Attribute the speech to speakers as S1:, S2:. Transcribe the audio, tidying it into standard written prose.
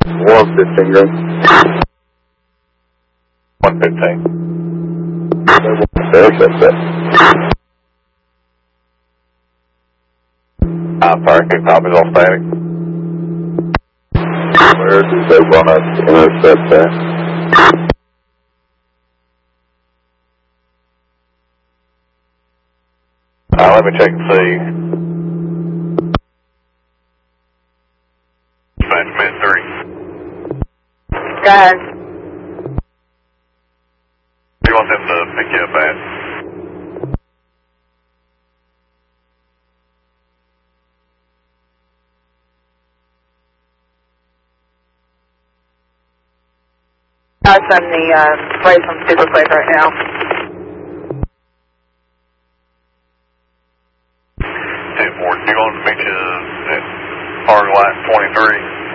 S1: 115 green.
S2: 115.
S1: There's that.
S2: Parking copies all static.
S1: Where did they want us to intercept that?
S2: Let me check and see. Dispatch Med 3.
S3: Go ahead.
S2: Do you want them to pick you up at?
S3: I'll send the place on Super Quick right now.
S2: 10-4, you want to meet you at parking lot 23?